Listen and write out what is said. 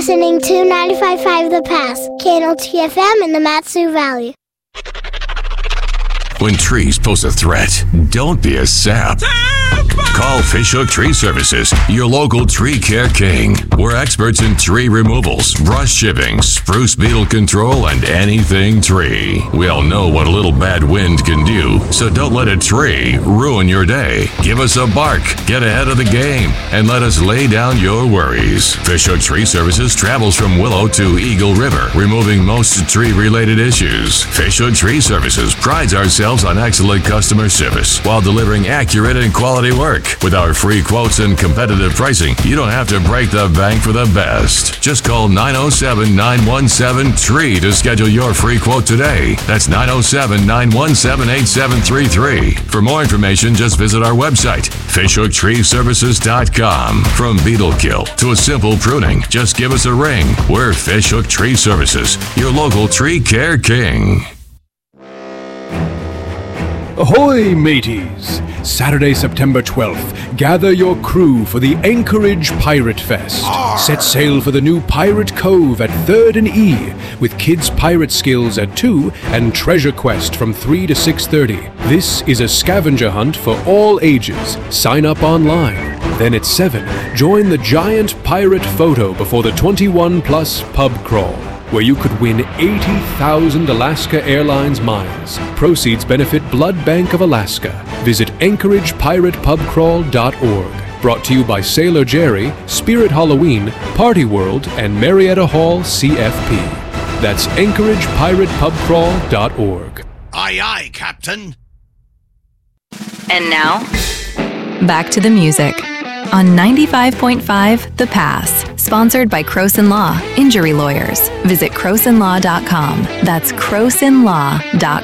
listening to 95.5 The Pass, KNOT-FM in the Mat-Su Valley. When trees pose a threat, don't be a sap. Call Fishhook Tree Services, your local tree care king. We're experts in tree removals, brush chipping, spruce beetle control, and anything tree. We all know what a little bad wind can do, so don't let a tree ruin your day. Give us a bark, get ahead of the game, and let us lay down your worries. Fishhook Tree Services travels from Willow to Eagle River, removing most tree-related issues. Fishhook Tree Services prides ourselves on excellent customer service while delivering accurate and quality work. With our free quotes and competitive pricing, you don't have to break the bank for the best. Just call 907-917-TREE to schedule your free quote today. That's 907-917-8733. For more information, just visit our website, fishhooktreeservices.com. From beetle kill to a simple pruning, just give us a ring. We're Fishhook Tree Services, your local tree care king. Ahoy, mateys! Saturday, September 12th, gather your crew for the Anchorage Pirate Fest. Set sail for the new Pirate Cove at 3rd and E, with Kids Pirate Skills at 2 and Treasure Quest from 3 to 6:30. This is a scavenger hunt for all ages. Sign up online. Then at 7, join the giant pirate photo before the 21-plus pub crawl, where you could win 80,000 Alaska Airlines miles. Proceeds benefit Blood Bank of Alaska. Visit AnchoragePiratePubCrawl.org. Brought to you by Sailor Jerry, Spirit Halloween, Party World, and Marietta Hall CFP. That's AnchoragePiratePubCrawl.org. Aye, aye, Captain. And now, back to the music on 95.5 The Pass, sponsored by Croson Law, Injury Lawyers. Visit CrosonLaw.com. That's CrosonLaw.com.